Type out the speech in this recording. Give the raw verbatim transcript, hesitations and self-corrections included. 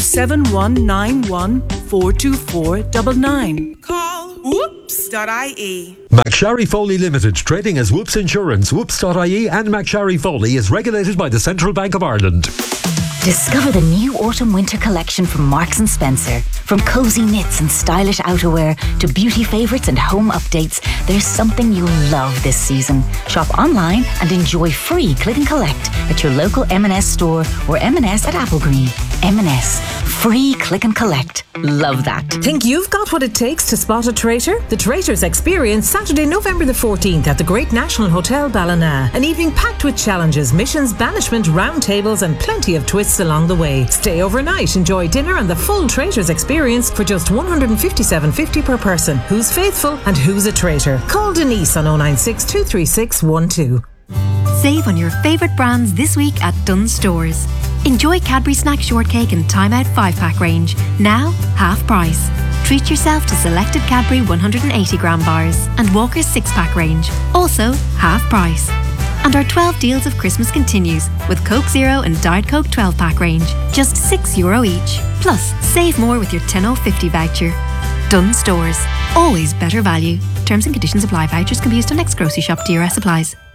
seven one nine one, four two four nine nine. Call whoops dot I E. McSharry Foley Limited, trading as Whoops Insurance. Whoops dot I E and McSharry Foley is regulated by the Central Bank of Ireland. Discover the new autumn-winter collection from Marks and Spencer. From cozy knits and stylish outerwear to beauty favourites and home updates, there's something you'll love this season. Shop online and enjoy free click and collect at your local M and S store or M and S at Applegreen. M and S, free click and collect. Love that. Think you've got what it takes to spot a traitor? The Traitors Experience, Saturday, November the fourteenth at the Great National Hotel Ballina. An evening packed with challenges, missions, banishment, roundtables and plenty of twists along the way. Stay overnight, enjoy dinner and the full Traitors Experience for just one hundred fifty-seven fifty per person. Who's faithful and who's a traitor? Call Denise on oh nine six, two three six one two. Save on your favourite brands this week at Dunnes Stores. Enjoy Cadbury Snack Shortcake and Time Out five pack range, now half price. Treat yourself to selected Cadbury one hundred eighty gram bars and Walker's six pack range, also half price. And our twelve deals of Christmas continues with Coke Zero and Diet Coke twelve pack range, just six euro each. Plus, save more with your ten oh fifty voucher. Dunnes Stores, always better value. Terms and conditions apply. Vouchers can be used on next grocery shop. D R S applies.